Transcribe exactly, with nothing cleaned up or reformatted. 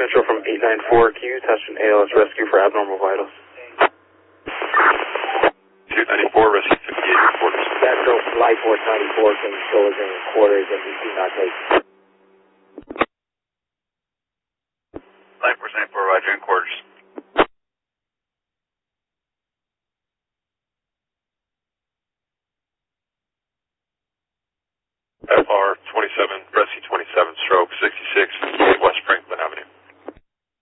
Metro from eight nine four, can you attach an A L S rescue for abnormal vitals? two ninety-four, rescue fifty-eight quarters. Metro Flight four ninety-four, can you show us in quarters and we do not take? Flight four ninety-four, roger, in quarters.